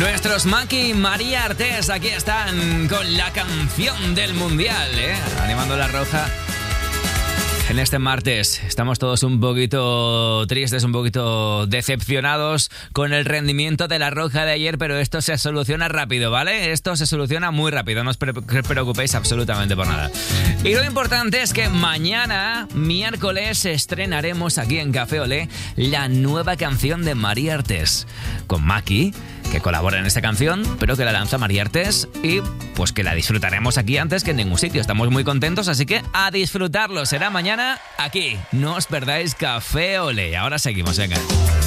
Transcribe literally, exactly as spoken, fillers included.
Nuestros Maki y María Artés aquí están con la canción del Mundial, ¿eh? Animando la Roja. En este martes estamos todos un poquito tristes, un poquito decepcionados con el rendimiento de la Roja de ayer, pero esto se soluciona rápido, ¿vale? Esto se soluciona muy rápido, no os pre- preocupéis absolutamente por nada. Y lo importante es que mañana, miércoles, estrenaremos aquí en Café Olé la nueva canción de María Artés, con Maki, que colabora en esta canción, pero que la lanza María Artés y pues que la disfrutaremos aquí antes que en ningún sitio. Estamos muy contentos, así que a disfrutarlo. Será mañana aquí. No os perdáis Café Olé. Ahora seguimos, venga.